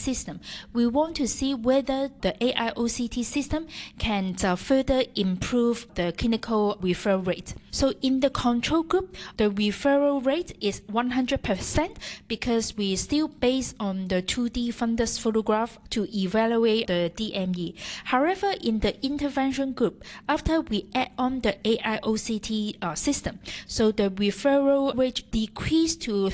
system. We want to see whether the AIOCT system can further improve the clinical referral rate. So in the control group, the referral rate is 100% because we still based on the 2D fundus photograph to evaluate the DME. However, in the intervention group, after we add on the AIOCT system, so the referral rate decreased to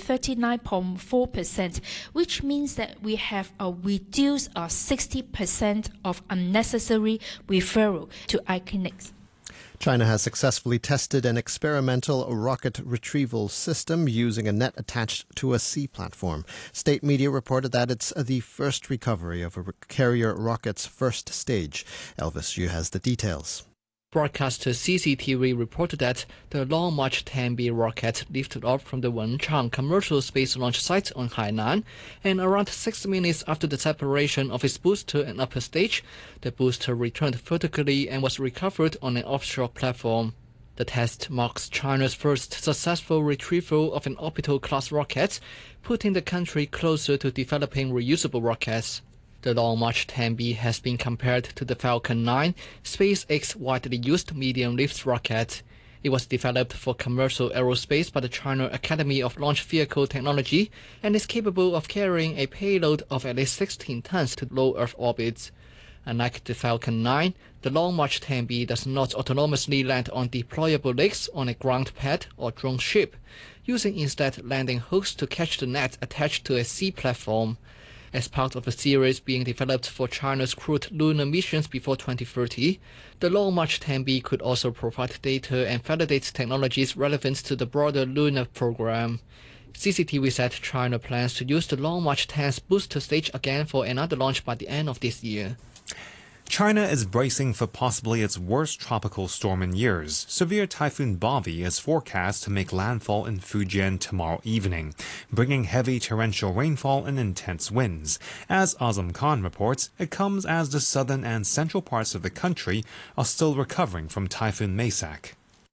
39.4%, which means that we have reduced 60% of unnecessary referral to eye clinics. China has successfully tested an experimental rocket retrieval system using a net attached to a sea platform. State media reported that it's the first recovery of a carrier rocket's first stage. Elvis Yu has the details. Broadcaster CCTV reported that the Long March 10B rocket lifted off from the Wenchang commercial space launch site on Hainan, and around 6 minutes after the separation of its booster and upper stage, the booster returned vertically and was recovered on an offshore platform. The test marks China's first successful retrieval of an orbital-class rocket, putting the country closer to developing reusable rockets. The Long March 10B has been compared to the Falcon 9, SpaceX's widely used medium-lift rocket. It was developed for commercial aerospace by the China Academy of Launch Vehicle Technology and is capable of carrying a payload of at least 16 tons to low Earth orbits. Unlike the Falcon 9, the Long March 10B does not autonomously land on deployable legs on a ground pad or drone ship, using instead landing hooks to catch the net attached to a sea platform. As part of a series being developed for China's crewed lunar missions before 2030, the Long March 10B could also provide data and validate technologies relevant to the broader lunar program. CCTV said China plans to use the Long March 10's booster stage again for another launch by the end of this year. China is bracing for possibly its worst tropical storm in years. Severe Typhoon Bobby is forecast to make landfall in Fujian tomorrow evening, bringing heavy torrential rainfall and intense winds. As Azam Khan reports, it comes as the southern and central parts of the country are still recovering from Typhoon Maysak.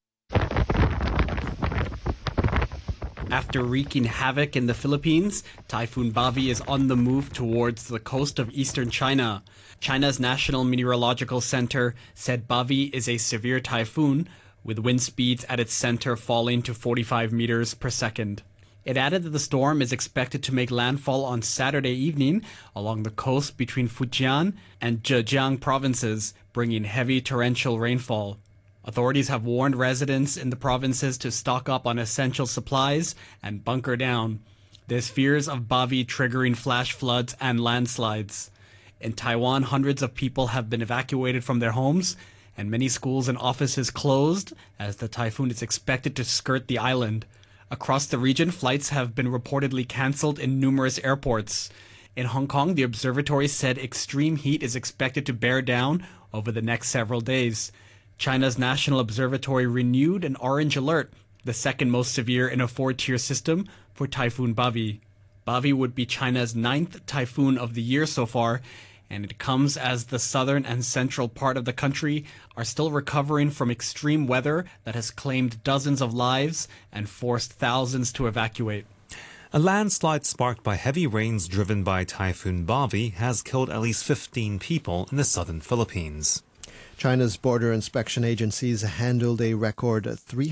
After wreaking havoc in the Philippines, Typhoon Bobby is on the move towards the coast of eastern China. China's National Meteorological Center said Bobby is a severe typhoon, with wind speeds at its center falling to 45 meters per second. It added that the storm is expected to make landfall on Saturday evening along the coast between Fujian and Zhejiang provinces, bringing heavy torrential rainfall. Authorities have warned residents in the provinces to stock up on essential supplies and bunker down. There's fears of Bobby triggering flash floods and landslides. In Taiwan, hundreds of people have been evacuated from their homes, and many schools and offices closed as the typhoon is expected to skirt the island. Across the region, flights have been reportedly cancelled in numerous airports. In Hong Kong, the observatory said extreme heat is expected to bear down over the next several days. China's National Observatory renewed an orange alert, the second most severe in a 4-tier system, for Typhoon Bobby. Bobby would be China's 9th typhoon of the year so far, and it comes as the southern and central part of the country are still recovering from extreme weather that has claimed dozens of lives and forced thousands to evacuate. A landslide sparked by heavy rains driven by Typhoon Bobby has killed at least 15 people in the southern Philippines. China's border inspection agencies handled a record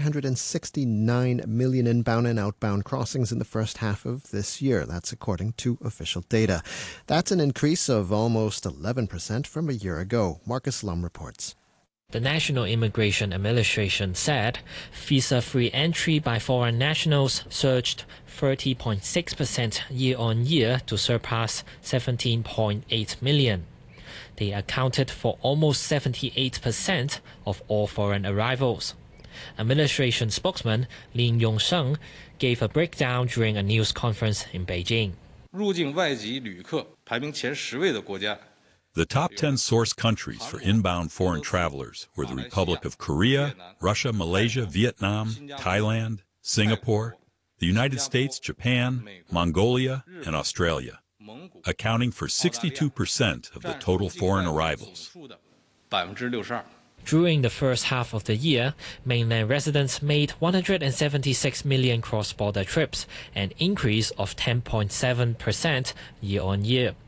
369 million inbound and outbound crossings in the first half of this year. That's according to official data. That's an increase of almost 11% from a year ago. Marcus Lum reports. The National Immigration Administration said visa-free entry by foreign nationals surged 30.6% year-on-year to surpass 17.8 million. They accounted for almost 78% of all foreign arrivals. Administration spokesman Lin Yongsheng gave a breakdown during a news conference in Beijing. The top 10 source countries for inbound foreign travelers were the Republic of Korea, Russia, Malaysia, Vietnam, Thailand, Singapore, the United States, Japan, Mongolia, and Australia, accounting for 62% of the total foreign arrivals. During the first half of the year, mainland residents made 176 million cross-border trips, an increase of 10.7% year-on-year.